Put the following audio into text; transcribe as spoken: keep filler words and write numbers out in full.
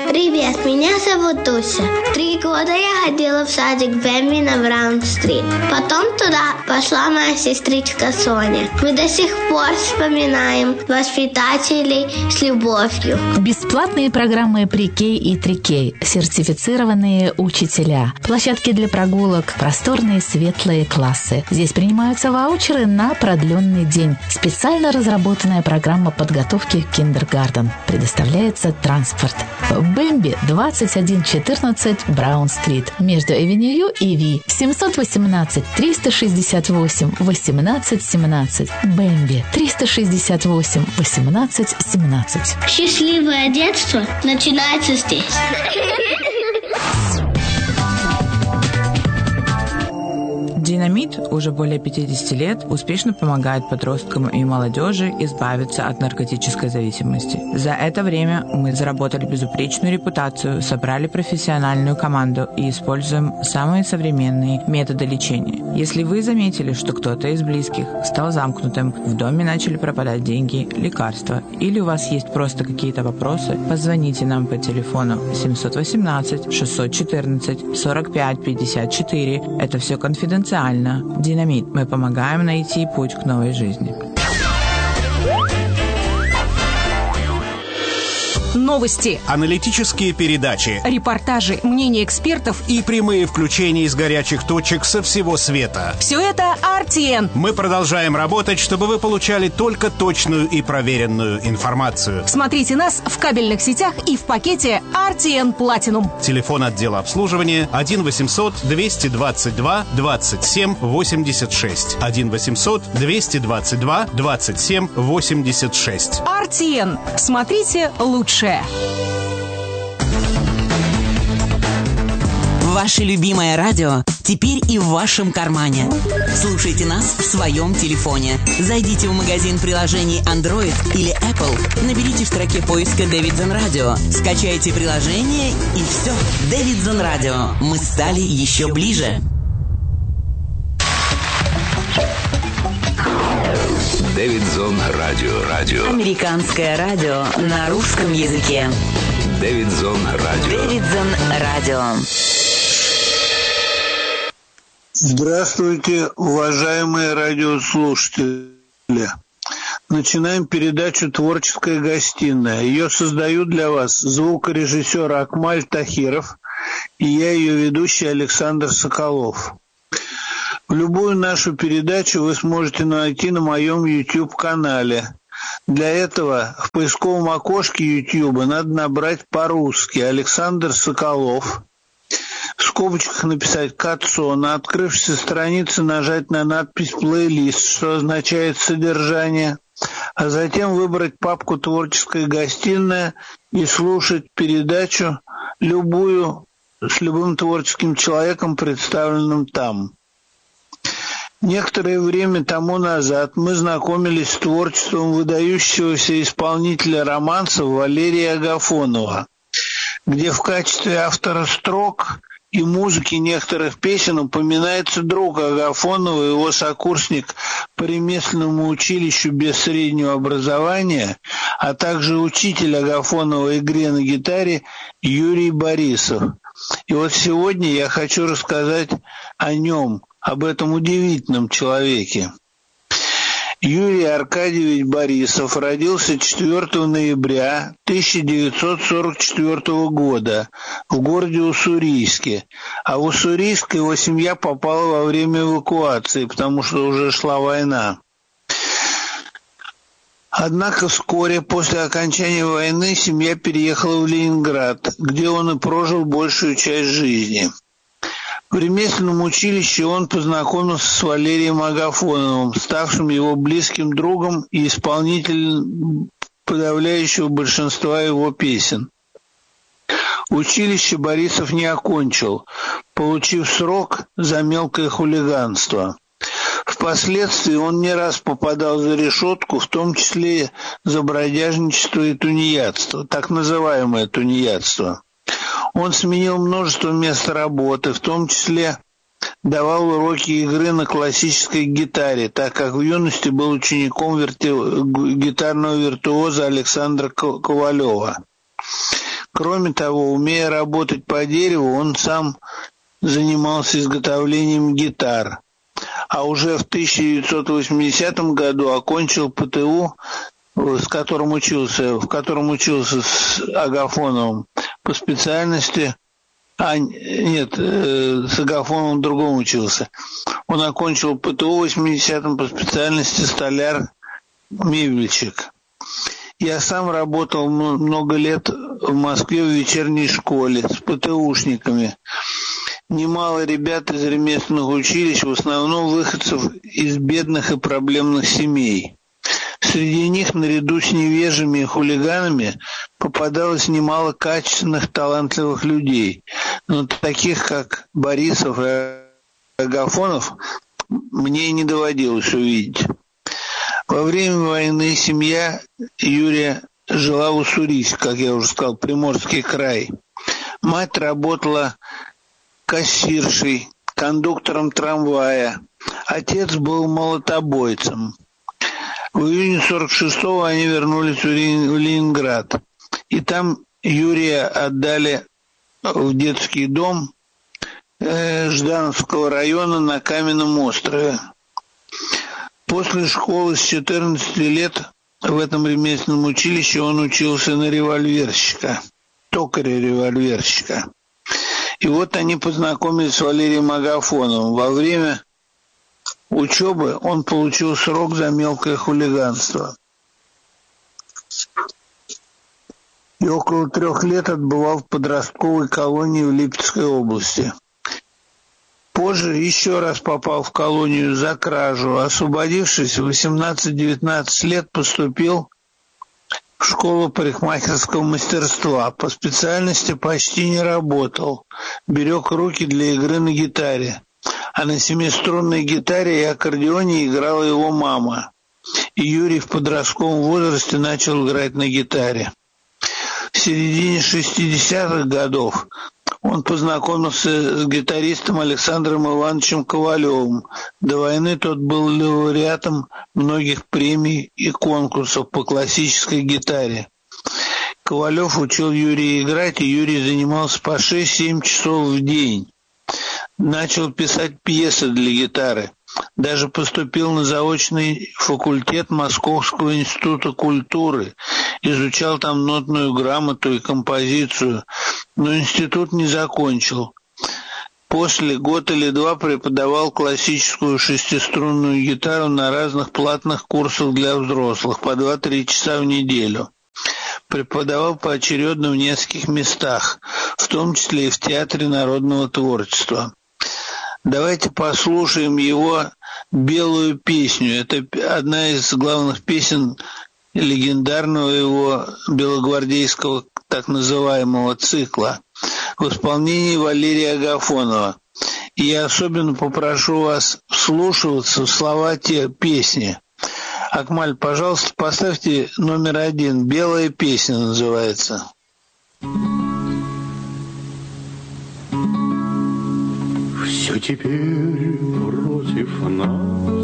Привет, меня зовут Туся. Три года я ходила в садик Бэмби на Браун-стрит. Потом туда пошла моя сестричка Соня. Мы до сих пор вспоминаем воспитателей с любовью. Бесплатные программы Pre-K и три кей, сертифицированные учителя, площадки для прогулок, просторные светлые классы. Здесь принимаются ваучеры на продленный день. Специально разработанная программа подготовки к киндергартен. Предоставляется транспорт. Бэмби, двадцать один четырнадцать Браун-стрит, между Эвеню и Ви, семь один восемь триста шестьдесят восемь восемнадцать семнадцать. Бэмби, триста шестьдесят восемь восемнадцать семнадцать. Счастливое детство начинается здесь. Динамит уже более пятьдесят лет успешно помогает подросткам и молодежи избавиться от наркотической зависимости. За это время мы заработали безупречную репутацию, собрали профессиональную команду и используем самые современные методы лечения. Если вы заметили, что кто-то из близких стал замкнутым, в доме начали пропадать деньги, лекарства, или у вас есть просто какие-то вопросы, позвоните нам по телефону семь один восемь шесть один четыре сорок пять пятьдесят четыре. Это все конфиденциально. Динамит. Мы помогаем найти путь к новой жизни. Новости, аналитические передачи, репортажи, мнения экспертов и прямые включения из горячих точек со всего света. Все это ар ти эн. Мы продолжаем работать, чтобы вы получали только точную и проверенную информацию. Смотрите нас в кабельных сетях и в пакете ар ти эн Platinum. Телефон отдела обслуживания один восемьсот двести двадцать два двадцать семь восемьдесят шесть. один восемьсот двести двадцать два двадцать семь восемьдесят шесть. ар ти эн. Смотрите лучше. Ваше любимое радио теперь и в вашем кармане. Слушайте нас в своем телефоне. Зайдите в магазин приложений Android или Apple, наберите в строке поиска Davidson Radio, скачайте приложение и все. Davidson Radio. Мы стали еще ближе. Davidson Radio. Радио. Американское радио на русском языке. Davidson Radio. Davidson Radio. Здравствуйте, уважаемые радиослушатели. Начинаем передачу «Творческая гостиная». Ее создают для вас звукорежиссер Акмаль Тахиров и я, ее ведущий Александр Соколов. Любую нашу передачу вы сможете найти на моем YouTube-канале. Для этого в поисковом окошке YouTube надо набрать по-русски «Александр Соколов». В скобочках написать «Катцо», на открывшейся странице нажать на надпись «Плейлист», что означает «Содержание», а затем выбрать папку «Творческая гостиная» и слушать передачу любую с любым творческим человеком, представленным там. Некоторое время тому назад мы знакомились с творчеством выдающегося исполнителя романсов Валерия Агафонова, где в качестве автора строк и музыки некоторых песен упоминается друг Агафонова, его сокурсник по ремесленному училищу без среднего образования, а также учитель Агафонова игре на гитаре Юрий Борисов. И вот сегодня я хочу рассказать о нем, об этом удивительном человеке. Юрий Аркадьевич Борисов родился четвёртого ноября тысяча девятьсот сорок четвёртого года в городе Уссурийске. А в Уссурийск его семья попала во время эвакуации, потому что уже шла война. Однако вскоре после окончания войны семья переехала в Ленинград, где он и прожил большую часть жизни. В ремесленном училище он познакомился с Валерием Агафоновым, ставшим его близким другом и исполнителем подавляющего большинства его песен. Училище Борисов не окончил, получив срок за мелкое хулиганство. Впоследствии он не раз попадал за решетку, в том числе за бродяжничество и тунеядство, так называемое тунеядство. Он сменил множество мест работы, в том числе давал уроки игры на классической гитаре, так как в юности был учеником верти... гитарного виртуоза Александра Ковалева. Кроме того, умея работать по дереву, он сам занимался изготовлением гитар. А уже в тысяча девятьсот восьмидесятом году окончил ПТУ, с которым учился, в котором учился с Агафоновым по специальности. А, нет, э, с Агафоновым другом учился. Он окончил ПТУ в восьмидесятом по специальности столяр-мебельщик. Я сам работал много лет в Москве в вечерней школе с ПТУшниками. Немало ребят из ремесленных училищ, в основном выходцев из бедных и проблемных семей. Среди них, наряду с невежими и хулиганами, попадалось немало качественных, талантливых людей. Но таких, как Борисов и Агафонов, мне не доводилось увидеть. Во время войны семья Юрия жила в Уссурийске, как я уже сказал, Приморский край. Мать работала кассиршей, кондуктором трамвая. Отец был молотобойцем. В июне сорок шестого они вернулись в Ленинград. И там Юрия отдали в детский дом э, Ждановского района на Каменном острове. После школы с четырнадцати лет в этом ремесленном училище он учился на револьверщика, токаря-револьверщика. И вот они познакомились с Валерием Агафоновым. Во время учебы он получил срок за мелкое хулиганство. И около трех лет отбывал в подростковой колонии в Липецкой области. Позже еще раз попал в колонию за кражу. Освободившись, в восемнадцать-девятнадцать лет поступил в школу парикмахерского мастерства. По специальности почти не работал. Берег руки для игры на гитаре. А на семиструнной гитаре и аккордеоне играла его мама. И Юрий в подростковом возрасте начал играть на гитаре. В середине шестидесятых годов он познакомился с гитаристом Александром Ивановичем Ковалевым. До войны тот был лауреатом многих премий и конкурсов по классической гитаре. Ковалев учил Юрия играть, и Юрий занимался по шесть-семь часов в день. Начал писать пьесы для гитары. Даже поступил на заочный факультет Московского института культуры. Изучал там нотную грамоту и композицию, но институт не закончил. После год или два преподавал классическую шестиструнную гитару на разных платных курсах для взрослых по два-три часа в неделю. Преподавал поочередно в нескольких местах, в том числе и в Театре народного творчества. Давайте послушаем его «Белую песню». Это одна из главных песен легендарного его белогвардейского так называемого цикла в исполнении Валерия Агафонова. И я особенно попрошу вас вслушиваться в слова те песни. Акмаль, пожалуйста, поставьте номер один. «Белая песня» называется. Все теперь против нас.